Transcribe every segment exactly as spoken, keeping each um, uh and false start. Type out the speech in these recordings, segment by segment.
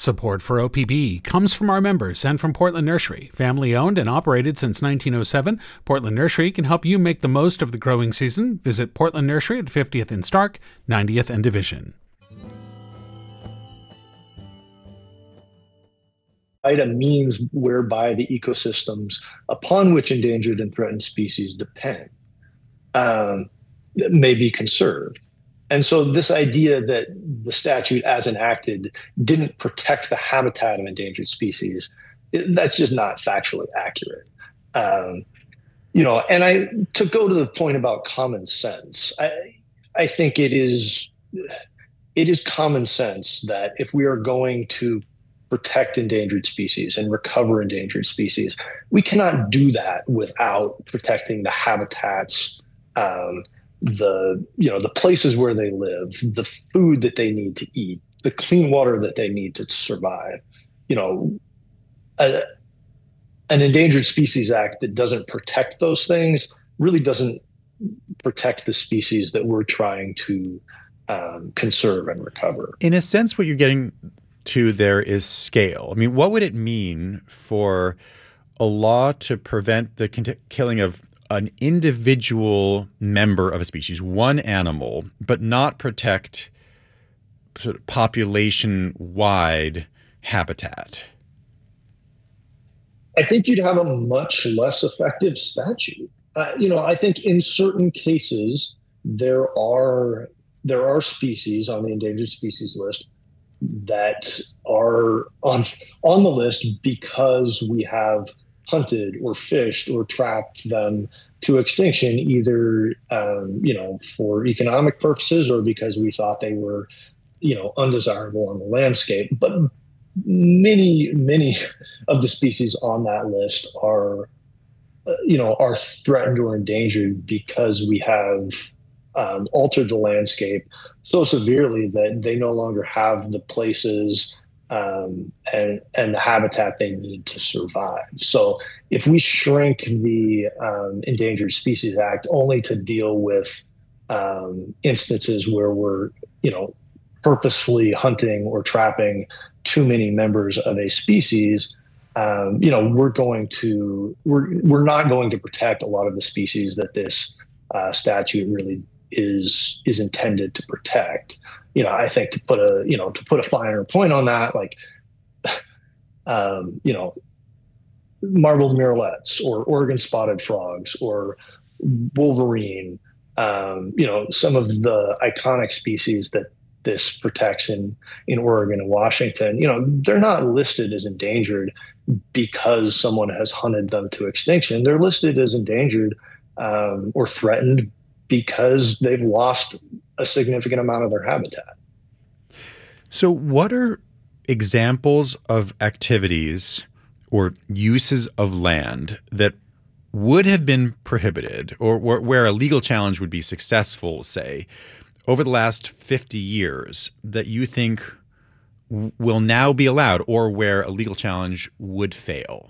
Support for O P B comes from our members and from Portland Nursery. Family owned and operated since nineteen oh seven, Portland Nursery can help you make the most of the growing season. Visit Portland Nursery at fiftieth and Stark, ninetieth and Division. A means whereby the ecosystems upon which endangered and threatened species depend um, may be conserved. And so this idea that the statute as enacted didn't protect the habitat of endangered species, that's just not factually accurate. Um, you know, and I to go to the point about common sense, I I think it is it is common sense that if we are going to protect endangered species and recover endangered species, we cannot do that without protecting the habitats, um, the you know the places where they live, the food that they need to eat, the clean water that they need to survive. You know, a, an Endangered Species Act that doesn't protect those things really doesn't protect the species that we're trying to um, conserve and recover. In a sense, what you're getting to there is scale. I mean, what would it mean for a law to prevent the cont- killing of an individual member of a species, one animal, but not protect sort of population-wide habitat? I think you'd have a much less effective statute. Uh, you know, I think in certain cases there are there are species on the endangered species list that are on on the list because we have hunted or fished or trapped them to extinction, either um, you know for economic purposes or because we thought they were you know undesirable on the landscape. But many many of the species on that list are uh, you know are threatened or endangered because we have um, altered the landscape so severely that they no longer have the places um, and and the habitat they need to survive. So if we shrink the um, Endangered Species Act only to deal with um, instances where we're you know purposefully hunting or trapping too many members of a species, um, you know we're going to we're we're not going to protect a lot of the species that this uh, statute really is is intended to protect. You know, I think to put a you know to put a finer point on that, like um, you know, marbled murrelets or Oregon spotted frogs or wolverine, um, you know, some of the iconic species that this protects in in Oregon and Washington, you know, they're not listed as endangered because someone has hunted them to extinction. They're listed as endangered um, or threatened because they've lost a significant amount of their habitat. So what are examples of activities or uses of land that would have been prohibited or where a legal challenge would be successful, say, over the last fifty years that you think will now be allowed or where a legal challenge would fail?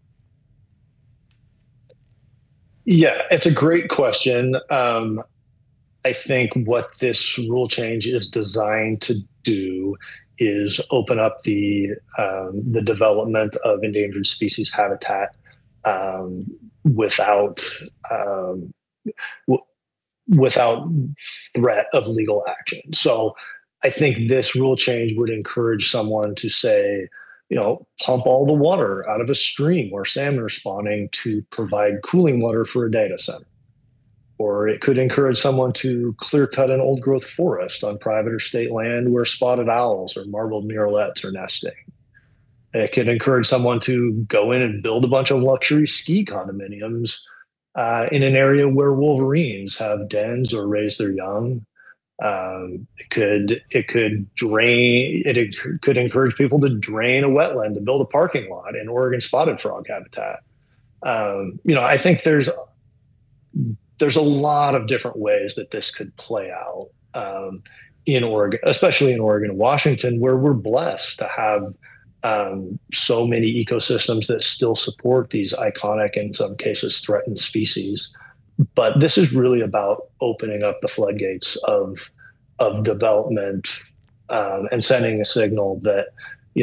Yeah, it's a great question. Um, I think what this rule change is designed to do is open up the um, the development of endangered species habitat um, without um, w- without threat of legal action. So I think this rule change would encourage someone to say, you know, pump all the water out of a stream where salmon are spawning to provide cooling water for a data center. Or it could encourage someone to clear cut an old growth forest on private or state land where spotted owls or marbled murrelets are nesting. It could encourage someone to go in and build a bunch of luxury ski condominiums uh, in an area where wolverines have dens or raise their young. Um, it could it could drain it could encourage people to drain a wetland to build a parking lot in Oregon spotted frog habitat. Um, you know, I think there's there's a lot of different ways that this could play out um, in Oregon, especially in Oregon and Washington, where we're blessed to have um, so many ecosystems that still support these iconic and in some cases threatened species. But this is really about opening up the floodgates of of development um, and sending a signal that